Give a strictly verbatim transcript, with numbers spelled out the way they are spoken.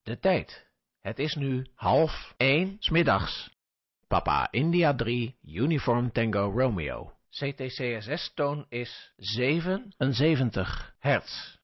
De tijd. Het is nu half één 's middags. Papa India drie, Uniform Tango Romeo. C T C S S-toon is zevenenzeventig hertz.